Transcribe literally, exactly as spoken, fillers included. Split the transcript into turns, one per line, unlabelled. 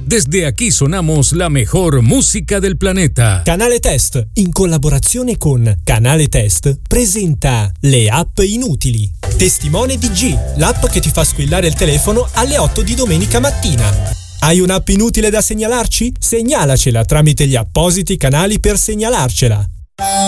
Desde aquí sonamos la mejor música del planeta.
Canale Test, in collaborazione con Canale Test, presenta Le app inutili. Testimone D G, l'app che ti fa squillare il telefono alle otto di domenica mattina. Hai un'app inutile da segnalarci? Segnalacela tramite gli appositi canali per segnalarcela.